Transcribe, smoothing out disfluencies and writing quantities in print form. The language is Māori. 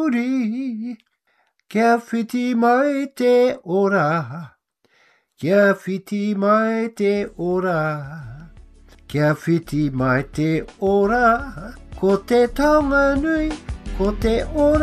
muri. Kia whiti mai te ora. Kia whiti mai te ora. Kia whiti mai te ora. Ko te taonga nui, ko te ora.